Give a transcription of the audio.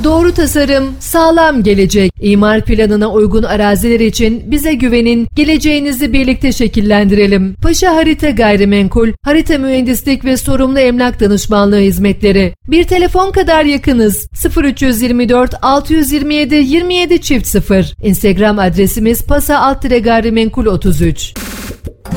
Doğru tasarım, sağlam gelecek. İmar planına uygun araziler için bize güvenin, geleceğinizi birlikte şekillendirelim. Paşa Harita Gayrimenkul, harita mühendislik ve sorumlu emlak danışmanlığı hizmetleri. Bir telefon kadar yakınız. 0324 627 27 0. Instagram adresimiz pasa-gayrimenkul 33.